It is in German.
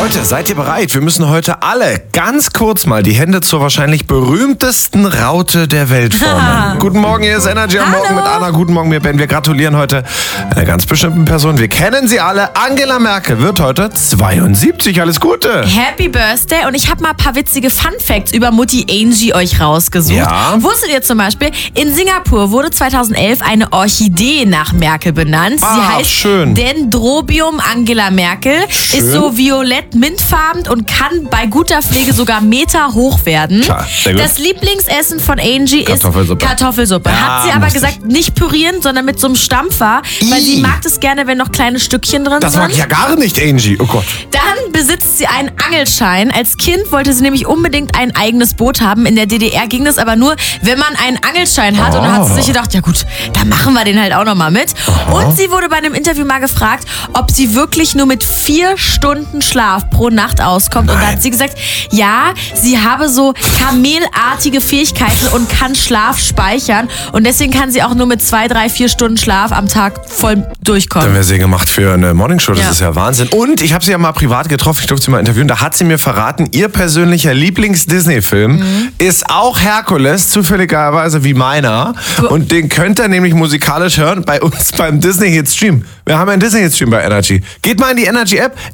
Leute, seid ihr bereit? Wir müssen heute alle ganz kurz mal die Hände zur wahrscheinlich berühmtesten Raute der Welt formen. Guten Morgen, hier ist Energy am Morgen mit Anna. Guten Morgen, mir Ben. Wir gratulieren heute einer ganz bestimmten Person. Wir kennen sie alle. Angela Merkel wird heute 72. Alles Gute. Happy Birthday. Und ich habe mal ein paar witzige Funfacts über Mutti Angie euch rausgesucht. Ja. Wusstet ihr zum Beispiel, in Singapur wurde 2011 eine Orchidee nach Merkel benannt. Sie heißt schön. Dendrobium Angela Merkel. Schön. Ist so violett-mintfarben und kann bei guter Pflege sogar Meter hoch werden. Klar, sehr gut. Das Lieblingsessen von Angie Kartoffelsuppe. ist Kartoffelsuppe. Ja, Hat sie aber musste gesagt, nicht pürieren, sondern mit so einem Stampfer, weil sie mag es gerne, wenn noch kleine Stückchen drin Das sind. mag ich ja gar nicht, Angie. Oh Gott. Dann besitzt sie einen Angelschein. Als Kind wollte sie nämlich unbedingt ein eigenes Boot haben. In der DDR ging das aber nur, wenn man einen Angelschein hat. Und dann hat sie sich gedacht, ja gut, dann machen wir den halt auch nochmal mit. Und sie wurde bei einem Interview mal gefragt, ob sie wirklich nur mit 4 Stunden Schlaf pro Nacht auskommt. Und da hat sie gesagt, ja, sie habe so kamelartige Fähigkeiten und kann Schlaf speichern. Und deswegen kann sie auch nur mit 2, 3, 4 Stunden Schlaf am Tag voll durchkommen. Dann wäre sie gemacht für eine Morningshow, das Ja. ist ja Wahnsinn. Und ich habe sie ja mal privat getroffen, ich durfte sie mal interviewen, da hat sie mir verraten, ihr persönlicher Lieblings-Disney-Film ist auch Herkules, zufälligerweise wie meiner. Und den könnt ihr nämlich musikalisch hören bei uns beim Disney Hit Stream. Wir haben einen Disney Hit Stream bei Energy. Geht mal in die Energy App,